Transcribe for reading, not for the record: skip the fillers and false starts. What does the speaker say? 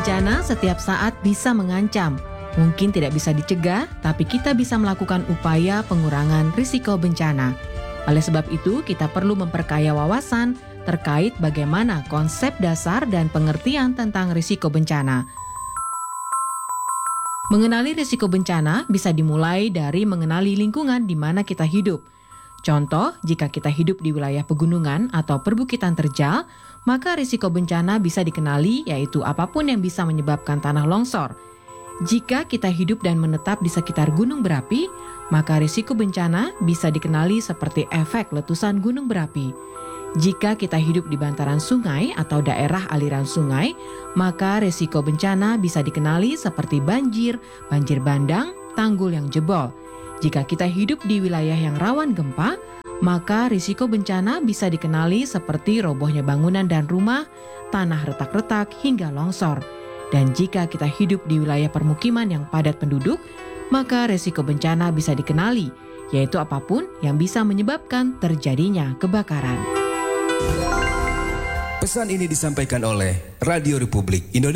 bencana setiap saat bisa mengancam. Mungkin tidak bisa dicegah, tapi kita bisa melakukan upaya pengurangan risiko bencana. Oleh sebab itu, kita perlu memperkaya wawasan terkait bagaimana konsep dasar dan pengertian tentang risiko bencana. Mengenali risiko bencana bisa dimulai dari mengenali lingkungan di mana kita hidup. Contoh, jika kita hidup di wilayah pegunungan atau perbukitan terjal, maka risiko bencana bisa dikenali, yaitu apapun yang bisa menyebabkan tanah longsor. Jika kita hidup dan menetap di sekitar gunung berapi, maka risiko bencana bisa dikenali seperti efek letusan gunung berapi. Jika kita hidup di bantaran sungai atau daerah aliran sungai, maka risiko bencana bisa dikenali seperti banjir, banjir bandang, tanggul yang jebol. Jika kita hidup di wilayah yang rawan gempa, maka risiko bencana bisa dikenali seperti robohnya bangunan dan rumah, tanah retak-retak hingga longsor. Dan jika kita hidup di wilayah permukiman yang padat penduduk, maka risiko bencana bisa dikenali, yaitu apapun yang bisa menyebabkan terjadinya kebakaran. Pesan ini disampaikan oleh Radio Republik Indonesia.